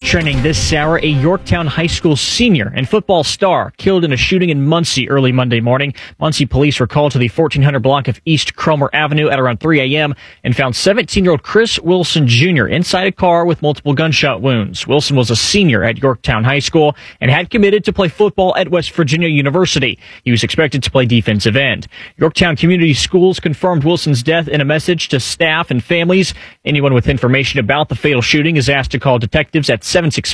trending this hour. A Yorktown High School senior and football star killed in a shooting in Muncie early Monday morning. Muncie police were called to the 1400 block of East Cromer Avenue at around 3 a.m. and found 17-year-old Chris Wilson Jr. inside a car with multiple gunshot wounds. Wilson was a senior at Yorktown High School and had committed to play football at West Virginia University. He was expected to play defensive end. Yorktown Community Schools confirmed Wilson's death in a message to staff and families. Anyone with information about the fatal shooting is asked to call detectives at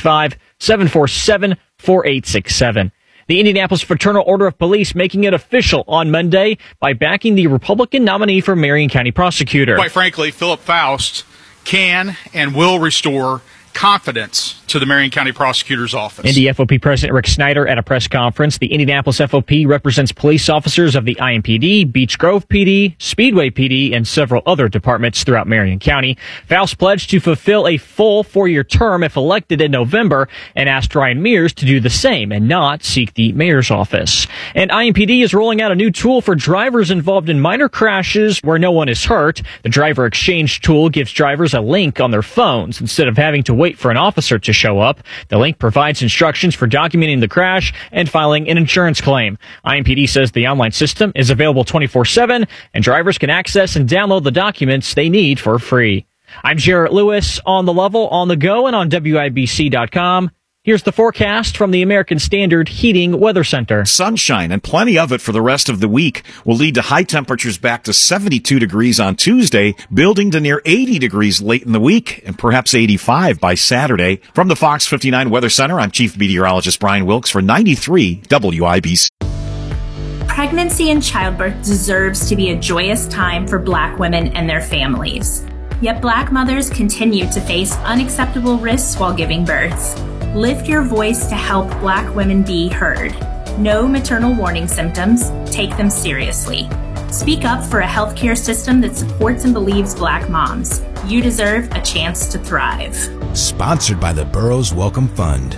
765-747-4867. The Indianapolis Fraternal Order of Police making it official on Monday by backing the Republican nominee for Marion County prosecutor. Quite frankly, Philip Faust can and will restore confidence to the Marion County Prosecutor's Office. Indy FOP President Rick Snyder at a press conference. The Indianapolis FOP represents police officers of the IMPD, Beech Grove PD, Speedway PD, and several other departments throughout Marion County. Faust pledged to fulfill a full 4-year term if elected in November and asked Ryan Mears to do the same and not seek the mayor's office. And IMPD is rolling out a new tool for drivers involved in minor crashes where no one is hurt. The driver exchange tool gives drivers a link on their phones instead of having to wait for an officer to show up. The link provides instructions for documenting the crash and filing an insurance claim. IMPD says the online system is available 24/7 and drivers can access and download the documents they need for free. I'm Jarrett Lewis on The Level, on the go, and on WIBC.com. Here's the forecast from the American Standard Heating Weather Center. Sunshine and plenty of it for the rest of the week will lead to high temperatures back to 72 degrees on Tuesday, building to near 80 degrees late in the week, and perhaps 85 by Saturday. From the Fox 59 Weather Center, I'm Chief Meteorologist Brian Wilkes for 93 WIBC. Pregnancy and childbirth deserves to be a joyous time for Black women and their families. Yet Black mothers continue to face unacceptable risks while giving birth. Lift your voice to help Black women be heard. Know maternal warning symptoms. Take them seriously. Speak up for a healthcare system that supports and believes Black moms. You deserve a chance to thrive. Sponsored by the Burroughs Welcome Fund.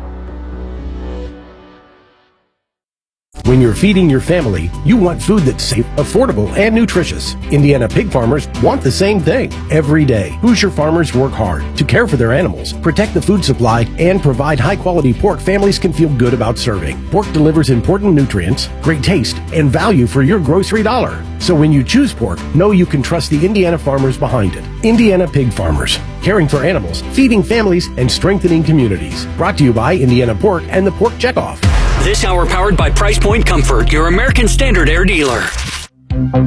When you're feeding your family, you want food that's safe, affordable, and nutritious. Indiana pig farmers want the same thing every day. Hoosier farmers work hard to care for their animals, protect the food supply, and provide high-quality pork families can feel good about serving. Pork delivers important nutrients, great taste, and value for your grocery dollar. So when you choose pork, know you can trust the Indiana farmers behind it. Indiana pig farmers, caring for animals, feeding families, and strengthening communities. Brought to you by Indiana Pork and the Pork Checkoff. This hour powered by Price Point Comfort, your American Standard Air dealer.